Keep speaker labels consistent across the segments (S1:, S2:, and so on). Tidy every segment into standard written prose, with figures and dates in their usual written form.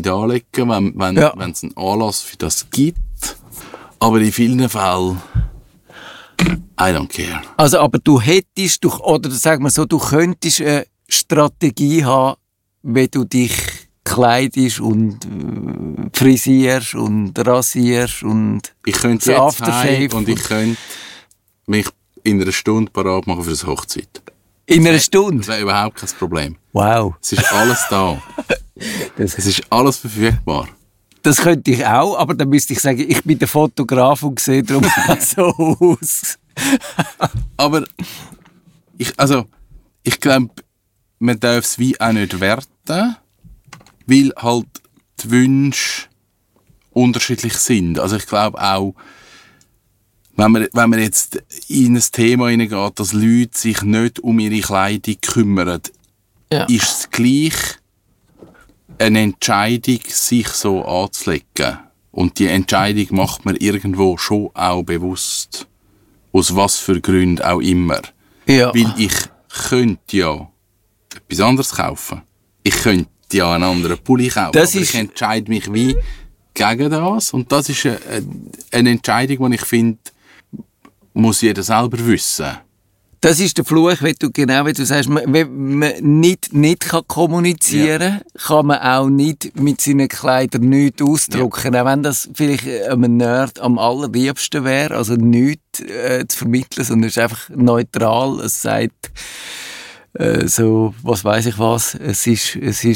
S1: anlegen, wenn es einen Anlass für das gibt. Aber in vielen Fällen, I don't care.
S2: Also, aber du hättest, oder sagen wir so, du könntest eine Strategie haben, wie du dich kleidest und frisierst und rasierst und
S1: ich könnte jetzt heim und ich könnte mich in einer Stunde parat machen für eine Hochzeit.
S2: In einer Stunde?
S1: Das wäre überhaupt kein Problem.
S2: Wow.
S1: Es ist alles da. Es ist alles verfügbar.
S2: Das könnte ich auch, aber dann müsste ich sagen, ich bin der Fotograf und sehe darum so aus.
S1: Aber ich glaube, man darf es wie auch nicht werten, weil halt die Wünsche unterschiedlich sind. Also ich glaube auch, wenn man jetzt in ein Thema hineingeht, dass Leute sich nicht um ihre Kleidung kümmern, ist es gleich eine Entscheidung, sich so anzulegen. Und die Entscheidung macht man irgendwo schon auch bewusst. Aus was für Gründen auch immer. Ja. Weil ich könnte ja etwas anderes kaufen. Ich könnte ja einen anderen Pulli kaufen. Aber ich entscheide mich wie gegen das. Und das ist eine Entscheidung, die ich finde, muss jeder selber wissen.
S2: Das ist der Fluch, wie du sagst, wenn man nicht kommunizieren kann man auch nicht mit seinen Kleidern nichts ausdrücken. Auch wenn das vielleicht einem Nerd am allerliebsten wäre, also nichts zu vermitteln, sondern es ist einfach neutral. Es sagt so, was weiss ich was. Es ist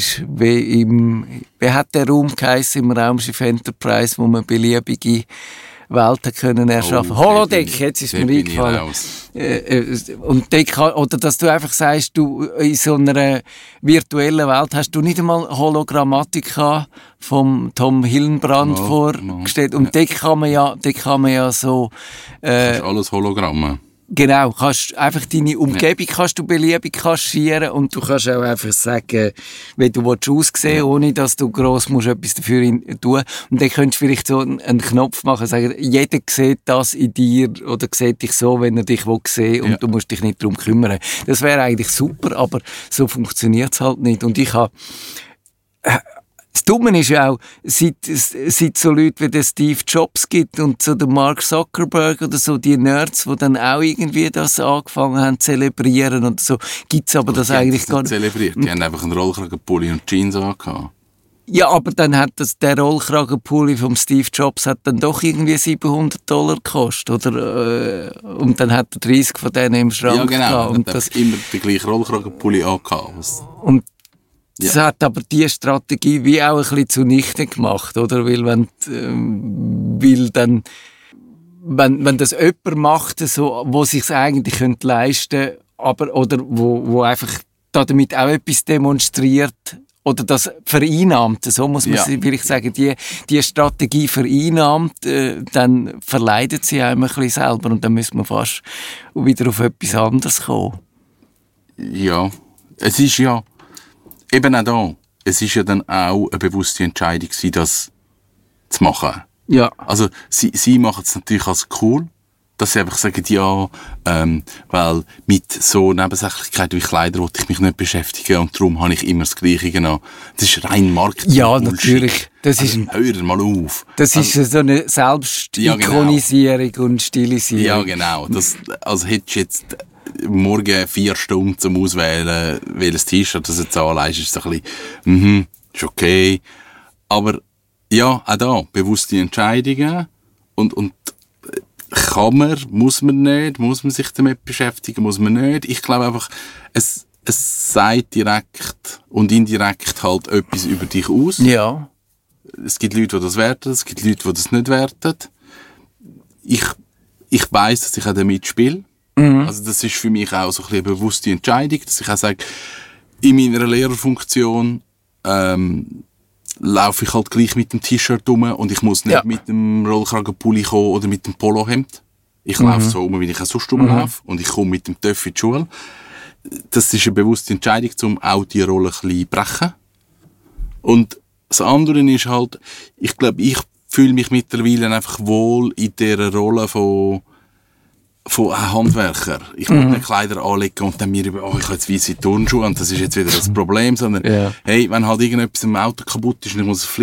S2: wie hat der Raum geheissen im Raumschiff Enterprise, wo man beliebige Welten können erschaffen. Holodeck, jetzt ist mir eingefallen. Und oder dass du einfach sagst, du in so einer virtuellen Welt hast du nicht einmal Hologrammatik vom Tom Hillenbrand vorgestellt. Und dort kann man ja so...
S1: das ist alles Hologramme.
S2: Genau, kannst einfach deine Umgebung kannst du beliebig kaschieren und du kannst auch einfach sagen, wie du aussehen willst, ohne dass du gross musst etwas dafür tun. Und dann könntest du vielleicht so einen Knopf machen, sagen, jeder sieht das in dir oder sieht dich so, wenn er dich sehen will und du musst dich nicht darum kümmern. Das wäre eigentlich super, aber so funktioniert es halt nicht. Und ich habe... Das Dumme ist ja auch, seit so Leute wie der Steve Jobs gibt und so der Mark Zuckerberg oder so, die Nerds, die dann auch irgendwie das angefangen haben zu zelebrieren und so, gibt es aber das eigentlich gar nicht.
S1: Zelebriert. Die haben einfach einen Rollkragenpulli und Jeans angehabt.
S2: Ja, aber dann hat der Rollkragenpulli vom Steve Jobs hat dann doch irgendwie $700 gekostet, oder? Und dann hat er 30 von denen im Schrank
S1: gehabt. Ja, genau.
S2: Und
S1: das immer den gleichen Rollkragenpulli angehabt.
S2: Und das hat aber diese Strategie wie auch ein bisschen zunichte gemacht, oder? Weil wenn das jemand macht, so, wo sich's eigentlich leisten könnte, aber, oder wo einfach damit auch etwas demonstriert, oder das vereinnahmt, so muss man vielleicht sagen, die Strategie vereinnahmt, dann verleidet sie einem ein bisschen selber und dann müssen wir fast wieder auf etwas anderes kommen. Ja,
S1: es ist ja eben auch da, es ist ja dann auch eine bewusste Entscheidung gewesen, das zu machen.
S2: Ja.
S1: Also, sie machen es natürlich als cool, dass sie einfach sagen, weil mit so Nebensächlichkeiten wie Kleider wollte ich mich nicht beschäftigen und darum habe ich immer das Gleiche genommen. Das ist rein Marketing.
S2: Ja, natürlich. Das ist
S1: hör mal auf.
S2: Das ist so eine Selbstikonisierung und Stilisierung.
S1: Ja, genau. Also hättest du jetzt morgen 4 Stunden zum Auswählen, welches T-Shirt das jetzt anlegst, ist so ein bisschen, ist okay. Aber ja, auch da, bewusste Entscheidungen und muss man sich damit beschäftigen, muss man nicht. Ich glaube einfach, es sagt direkt und indirekt halt etwas über dich aus.
S2: Ja.
S1: Es gibt Leute, die das werten, es gibt Leute, die das nicht werten. Ich weiss, dass ich auch damit spiele. Also das ist für mich auch so ein bisschen eine bewusste Entscheidung, dass ich auch sage, in meiner Lehrerfunktion laufe ich halt gleich mit dem T-Shirt rum und ich muss nicht mit dem Rollkragenpulli kommen oder mit dem Polohemd. Ich laufe so rum, wie ich auch sonst rumlaufe und ich komme mit dem Töff in die Schule. Das ist eine bewusste Entscheidung, um auch die Rolle ein bisschen zu brechen. Und das andere ist halt, ich glaube, ich fühle mich mittlerweile einfach wohl in dieser Rolle von Handwerker. Ich muss mir Kleider anlegen und dann mir ich habe jetzt weisse Turnschuhe und das ist jetzt wieder das Problem, sondern hey, wenn halt irgendetwas im Auto kaputt ist und ich muss es